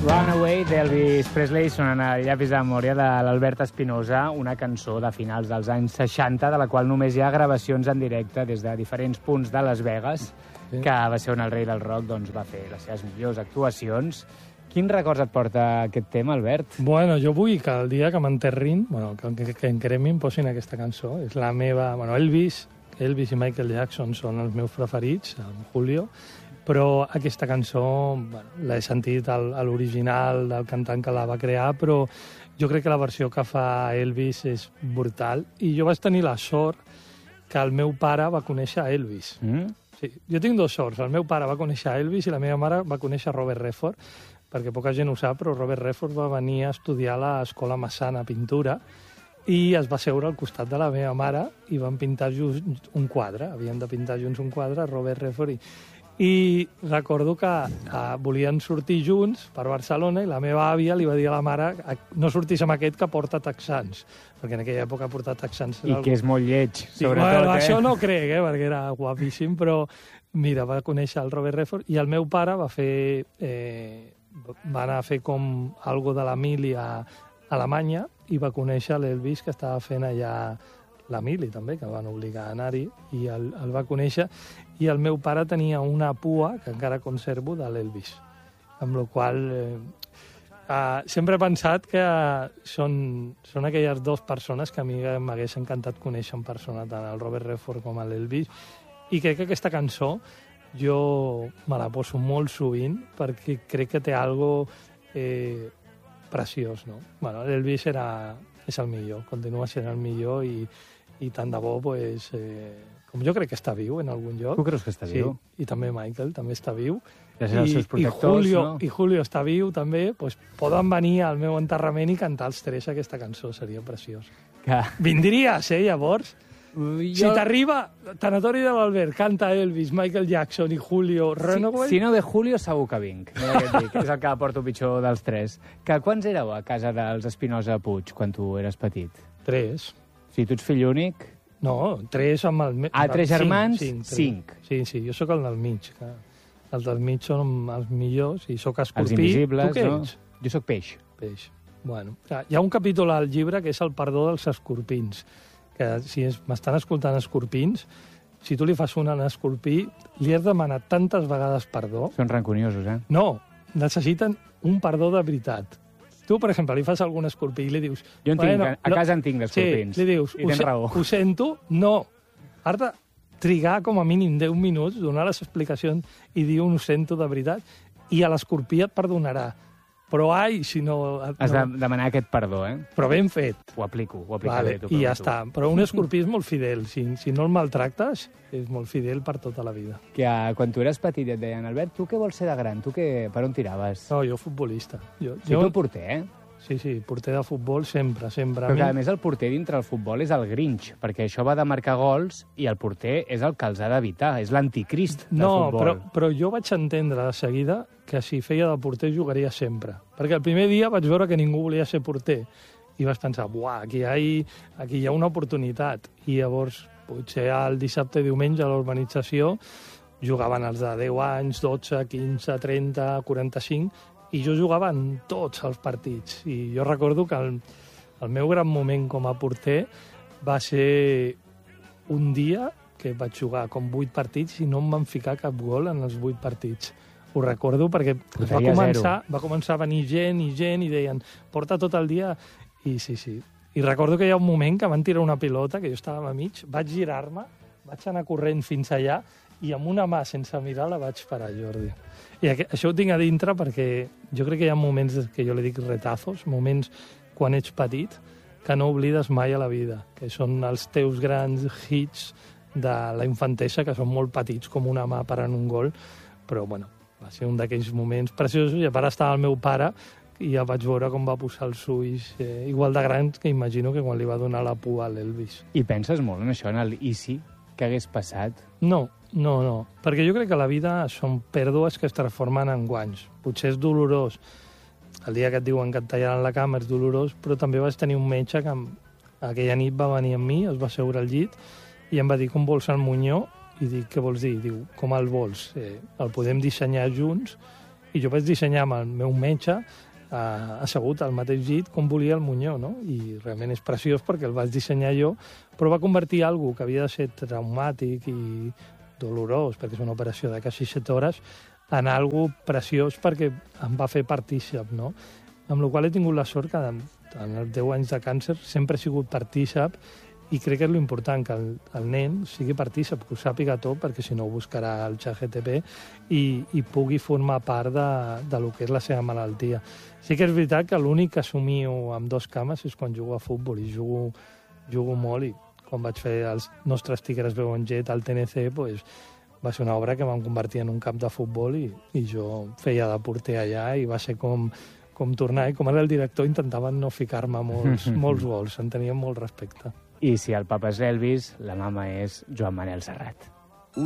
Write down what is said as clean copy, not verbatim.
Runaway d'Elvis Presley sonant al llapis de memòria de l'Albert Espinosa, una cançó de finals dels anys 60, de la qual només hi ha gravacions en directe des de diferents punts de Las Vegas, que va ser on el rei del rock doncs, va fer les seves millors actuacions. Quins records et porta aquest tema, Albert? Bueno, jo vull que el dia que m'enterrin, que em cremin, posin aquesta cançó. És la meva... Bueno, Elvis i Michael Jackson són els meus preferits, amb Julio, però aquesta cançó l'he sentit a l'original del cantant que la va crear, però jo crec que la versió que fa Elvis és brutal. I jo vaig tenir la sort que el meu pare va conèixer Elvis. Sí, jo tinc dos sorts. El meu pare va conèixer Elvis i la meva mare va conèixer Robert Redford, perquè poca gent ho sap, però Robert Redford va venir a estudiar a l'Escola Massana Pintura i es va seure al costat de la meva mare i van pintar junts un quadre. Havien de pintar junts un quadre, Robert Redford i recordo que volien sortir junts per Barcelona i la meva àvia li va dir a la mare no sortis amb aquest que porta texans, perquè en aquella època portar texans... I que és molt lleig, sobretot. Bueno, això no crec, perquè era guapíssim, però mira, va conèixer el Robert Redford i el meu pare va anar a fer com algo de la mili a Alemanya i va conèixer l'Elvis que estava fent allà la mili també, que van obligar a anar-hi, i el va conèixer, i el meu pare tenia una pua, que encara conservo, de l'Elvis. Amb la qual sempre he pensat que són aquelles dues persones que a mi m'hagués encantat conèixer en persona, tant el Robert Redford com l'Elvis, i crec que aquesta cançó jo me la poso molt sovint, perquè crec que té algo preciós, no? Bueno, l'Elvis és el millor, continua sent el millor i tant de bo, pues, com jo crec que està viu en algun lloc. Tu creus que està viu? Sí, i també Michael, també està viu. Gràcies als seus protectors, no? I Julio està viu, també. Pues, poden venir al meu enterrament i cantar els tres aquesta cançó, seria preciós. Vindries, llavors? Si t'arriba Tanatori de l'Albert, canta Elvis, Michael Jackson i Julio, Runaway... Si no de Julio, segur que vinc. És el que porto pitjor dels tres. Quants éreu a casa dels Espinosa Puig quan tu eres petit? 3. Si tu ets fill únic... No, 3 amb el... 3 germans? 5. Sí, jo sóc el del mig. Els del mig són els millors i sóc escorpí. Els invisibles, tu què ets? No? Jo sóc peix. Peix. Bueno, hi ha un capítol al llibre que és el perdó dels escorpins, que si m'estan escoltant escorpins, si tu li fas un escorpí, li has demanat tantes vegades perdó... Són rancuniosos, No, necessiten un perdó de veritat. Tu, per exemple, li fas algun escorpí i li dius... Jo a casa en tinc d'escorpins. Sí, li dius, ho sento, no. Has de trigar com a mínim 10 minuts, donar les explicacions i dir ho sento de veritat, i a l'escorpí et perdonarà. Però si no... Has de demanar aquest perdó, Però ben fet. Ho aplico vale, bé. I ja està. Però un escorpí és molt fidel. Si no el maltractes, és molt fidel per tota la vida. Que quan tu eres petit et deien, Albert, tu què vols ser de gran? Per on tiraves? No, jo futbolista. Tu porter, Sí, porter de futbol sempre. Però que, a més, el porter dintre el futbol és el Grinch, perquè això va de marcar gols i el porter és el que els ha d'evitar, és l'anticrist del futbol. No, però jo vaig entendre de seguida que si feia de porter jugaria sempre. Perquè el primer dia vaig veure que ningú volia ser porter i vaig pensar, aquí hi ha una oportunitat. I llavors, potser el dissabte i diumenge a l'urbanització jugaven els de 10 anys, 12, 15, 30, 45... i jo jugava en tots els partits. I jo recordo que el meu gran moment com a porter va ser un dia que vaig jugar com 8 partits i no em van ficar cap gol en els 8 partits. Ho recordo perquè va començar a venir gent i deien, porta tot el dia... I sí. I recordo que hi ha un moment que van tirar una pilota, que jo estava a mig, vaig girar-me, vaig anar corrent fins allà i amb una mà, sense mirar, la vaig parar, Jordi. I això ho tinc a dintre perquè jo crec que hi ha moments que jo li dic retazos, moments quan ets petit, que no oblides mai a la vida, que són els teus grans hits de la infantesa, que són molt petits, com una mà parant un gol, però bueno, va ser un d'aquells moments preciosos, i a part estava el meu pare, i ja vaig veure com va posar els ulls igual de grans que imagino que quan li va donar la pua a l'Elvis. I penses molt en això, en el i si que hagués passat? No, perquè jo crec que la vida són pèrdues que es transformen en guanys. Potser és dolorós. El dia que et diuen que et tallaran la cama és dolorós, però també vaig tenir un metge que aquella nit va venir amb mi, es va seure al llit i em va dir, com vols el monyó? I dic, què vols dir? Diu, com el vols? El podem dissenyar junts I jo vaig dissenyar amb el meu metge assegut al mateix llit com volia el Muñó, no? I realment és preciós perquè el vaig dissenyar jo, però va convertir alguna que havia de ser traumàtic i dolorós, perquè és una operació de quasi 7 hores, en algo preciós perquè em va fer partícip, no? Amb la qual he tingut la sort que en els 10 anys de càncer sempre he sigut partícip i crec que és l'important, que el nen sigui partícip, que ho sàpiga tot, perquè si no ho buscarà el ChatGPT i pugui formar part de lo que és la seva malaltia. Sí que és veritat que l'únic que assumio amb 2 cames és quan jugo a futbol, i jugo molt, i quan vaig fer els nostres Tigres Begonjet al TNC, pues, va ser una obra que vam convertir en un camp de futbol i jo feia de porter allà i va ser com tornar, i com era el director intentaven no ficar-me molts gols, en tenien molt respecte. I si el papa és l'Elvis, la mama és Joan Manel Serrat.